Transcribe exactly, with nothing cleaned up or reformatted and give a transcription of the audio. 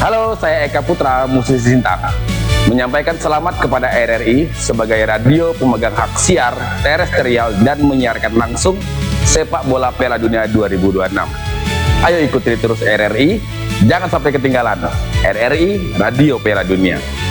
Halo, saya Eka Putra, musisi Sintang, menyampaikan selamat kepada R R I sebagai radio pemegang hak siar terestrial dan menyiarkan langsung sepak bola Piala Dunia dua ribu dua puluh enam. Ayo ikuti terus R R I, jangan sampai ketinggalan. R R I Radio Piala Dunia.